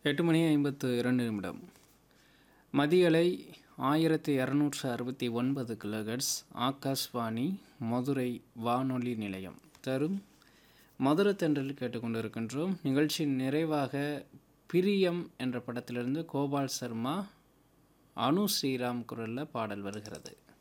8:52 மதியலை 1269 kilohertz Akashvani Madurai வானொலி நிலையம் தரும் மதுரை தென்றல் கேட்டுக்கொண்டிருக்கின்றோம். நிகழ்ச்சியின் நிறைவாக பிரியம் என்ற படத்திலிருந்து கோபால் சர்மா, அனு ஸ்ரீராம் குரலில் பாடல் வருகிறது.